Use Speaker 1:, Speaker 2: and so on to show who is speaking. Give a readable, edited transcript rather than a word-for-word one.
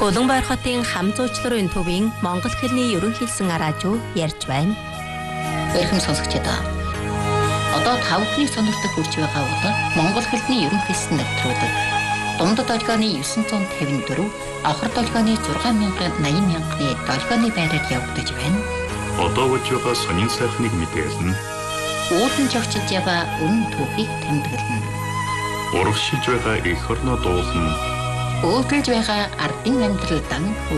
Speaker 1: Улаанбаяр хотын хам зуучларын төвийн Монгол хэлний ерөнхийлсэн радио ярьж байна.
Speaker 2: Эрхэм сонсогчдоо. Одоо 5 өдрийн сонирхолтой хүрч байгаа удаа Монгол хэлний ерөнхийлсэн нэвтрүүлэг. Дундад долгионы 954, авхар долгионы 6,80,000-ны долгионы байраар явагдаж байна.
Speaker 3: Одоо болж байгаа сонин сайхныг мэдээлнэ.
Speaker 2: Уулын жогчж яваа үнэн түүхийг тэмдэглэнэ.
Speaker 3: Урагшилж байгаа эх орноо дуулна.
Speaker 2: Өөдрөж байгаа ардын амьдрал дан